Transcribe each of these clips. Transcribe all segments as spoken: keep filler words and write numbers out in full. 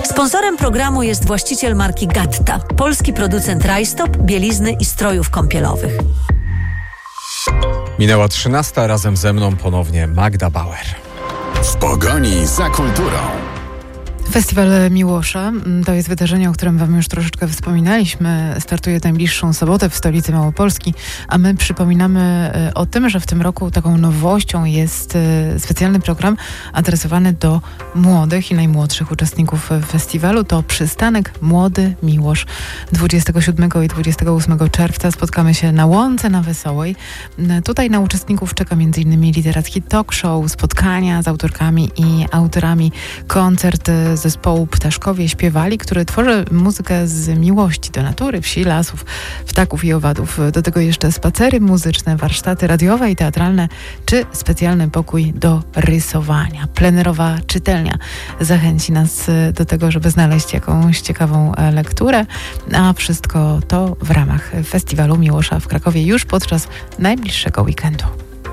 Sponsorem programu jest właściciel marki Gatta, polski producent rajstop, bielizny i strojów kąpielowych. Minęła trzynasta, razem ze mną ponownie Magda Bauer. W pogoni za kulturą. Festiwal Miłosza to jest wydarzenie, o którym wam już troszeczkę wspominaliśmy. Startuje najbliższą sobotę w stolicy Małopolski, a my przypominamy o tym, że w tym roku taką nowością jest specjalny program adresowany do młodych i najmłodszych uczestników festiwalu. To przystanek Młody Miłosz. dwudziestego siódmego i dwudziestego ósmego czerwca spotkamy się na Łące na Wesołej. Tutaj na uczestników czeka między innymi literacki talk show, spotkania z autorkami i autorami, koncert zespołu Ptaszkowie Śpiewali, który tworzy muzykę z miłości do natury, wsi, lasów, ptaków i owadów. Do tego jeszcze spacery muzyczne, warsztaty radiowe i teatralne, czy specjalny pokój do rysowania. Plenerowa czytelnia zachęci nas do tego, żeby znaleźć jakąś ciekawą lekturę, a wszystko to w ramach Festiwalu Miłosza w Krakowie już podczas najbliższego weekendu.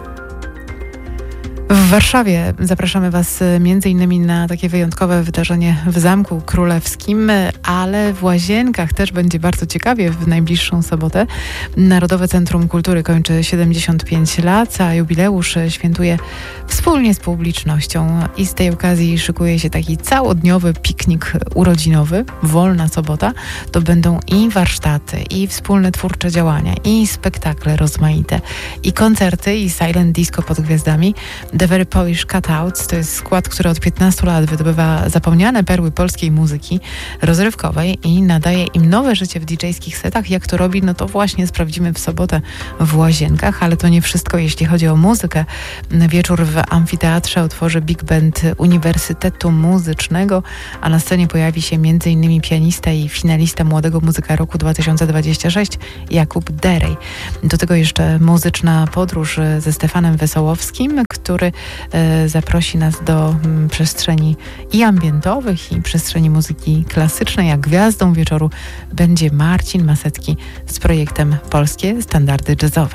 W Warszawie zapraszamy Was między innymi na takie wyjątkowe wydarzenie w Zamku Królewskim, ale w Łazienkach też będzie bardzo ciekawie w najbliższą sobotę. Narodowe Centrum Kultury kończy siedemdziesiąt pięć lat, a jubileusz świętuje wspólnie z publicznością i z tej okazji szykuje się taki całodniowy piknik urodzinowy, wolna sobota. To będą i warsztaty, i wspólne twórcze działania, i spektakle rozmaite, i koncerty, i silent disco pod gwiazdami. The Very Polish Cutouts to jest skład, który od piętnastu lat wydobywa zapomniane perły polskiej muzyki rozrywkowej i nadaje im nowe życie w didżejskich setach. Jak to robi, no to właśnie sprawdzimy w sobotę w Łazienkach, ale to nie wszystko, jeśli chodzi o muzykę. Wieczór w amfiteatrze otworzy Big Band Uniwersytetu Muzycznego, a na scenie pojawi się między innymi pianista i finalista Młodego Muzyka Roku dwa tysiące dwudziestego szóstego Jakub Derej. Do tego jeszcze muzyczna podróż ze Stefanem Wesołowskim, który e, zaprosi nas do m, przestrzeni i ambientowych, i przestrzeni muzyki klasycznej, a gwiazdą wieczoru będzie Marcin Masecki z projektem Polskie Standardy Jazzowe.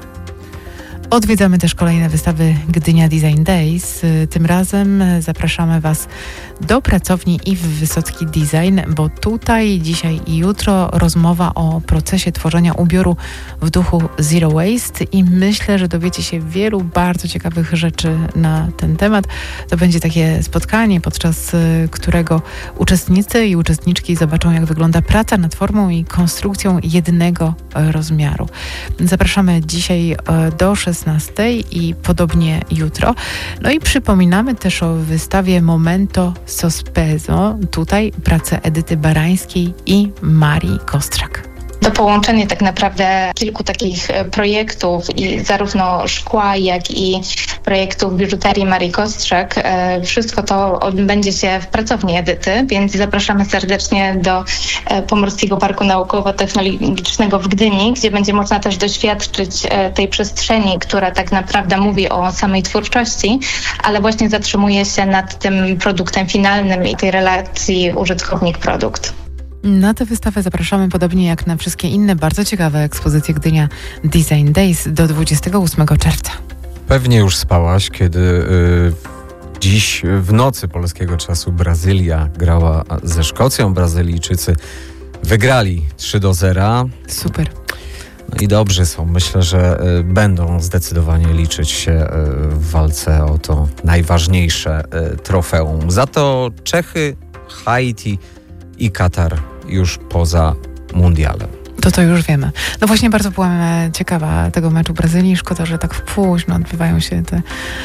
Odwiedzamy też kolejne wystawy Gdynia Design Days. Tym razem zapraszamy Was do pracowni I W Wysocki Design, bo tutaj dzisiaj i jutro rozmowa o procesie tworzenia ubioru w duchu Zero Waste i myślę, że dowiecie się wielu bardzo ciekawych rzeczy na ten temat. To będzie takie spotkanie, podczas którego uczestnicy i uczestniczki zobaczą, jak wygląda praca nad formą i konstrukcją jednego rozmiaru. Zapraszamy dzisiaj do szesnastej i podobnie jutro. No i przypominamy też o wystawie Momento Sospeso. Tutaj prace Edyty Barańskiej i Marii Kostrzak. To połączenie tak naprawdę kilku takich projektów i zarówno szkła, jak i projektów biżuterii Marii Kostrzak. Wszystko to odbędzie się w pracowni Edyty, więc zapraszamy serdecznie do Pomorskiego Parku Naukowo-Technologicznego w Gdyni, gdzie będzie można też doświadczyć tej przestrzeni, która tak naprawdę mówi o samej twórczości, ale właśnie zatrzymuje się nad tym produktem finalnym i tej relacji użytkownik-produkt. Na tę wystawę zapraszamy podobnie jak na wszystkie inne bardzo ciekawe ekspozycje Gdynia Design Days do dwudziestego ósmego czerwca. Pewnie już spałaś, kiedy y, dziś w nocy polskiego czasu Brazylia grała ze Szkocją. Brazylijczycy wygrali trzy do zera. Super. No i dobrze są. Myślę, że y, będą zdecydowanie liczyć się y, w walce o to najważniejsze y, trofeum. Za to Czechy, Haiti i Katar już poza mundialem. To to już wiemy. No właśnie bardzo byłam ciekawa tego meczu Brazylii. Szkoda, że tak późno odbywają się te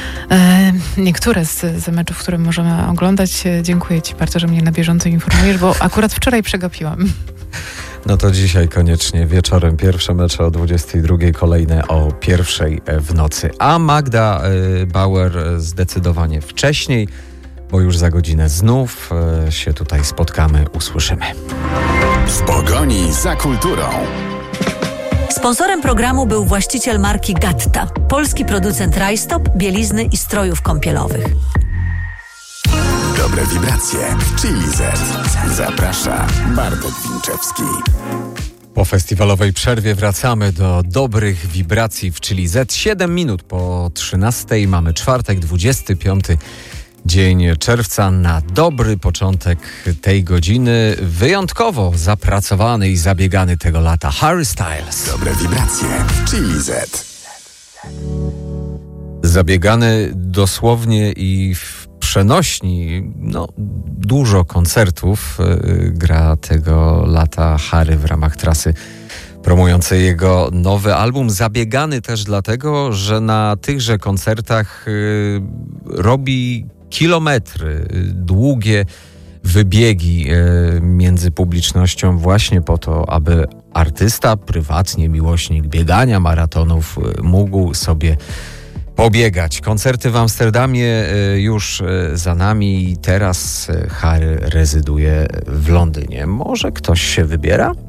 e, niektóre z, z meczów, które możemy oglądać. Dziękuję Ci bardzo, że mnie na bieżąco informujesz, bo akurat wczoraj przegapiłam. No to dzisiaj koniecznie wieczorem pierwsze mecze o dwudziestej drugiej, kolejne o pierwszej w nocy. A Magda y, Bauer zdecydowanie wcześniej, bo już za godzinę znów y, się tutaj spotkamy, usłyszymy. W pogoni za kulturą. Sponsorem programu był właściciel marki Gatta, polski producent rajstop, bielizny i strojów kąpielowych. Dobre wibracje w Chili Z. Zaprasza Bartek Winczewski. Po festiwalowej przerwie wracamy do dobrych wibracji w Chili Z. siedem minut po trzynastej, mamy czwartek, dwudziestego piątego dzień czerwca, na dobry początek tej godziny, wyjątkowo zapracowany i zabiegany tego lata Harry Styles. Dobre wibracje w Chili Z. Zabiegany dosłownie i w przenośni, no dużo koncertów yy, gra tego lata Harry w ramach trasy promującej jego nowy album. Zabiegany też dlatego, że na tychże koncertach yy, robi kilometry, długie wybiegi między publicznością właśnie po to, aby artysta, prywatnie miłośnik biegania, maratonów mógł sobie pobiegać. Koncerty w Amsterdamie już za nami i teraz Harry rezyduje w Londynie. Może ktoś się wybiera?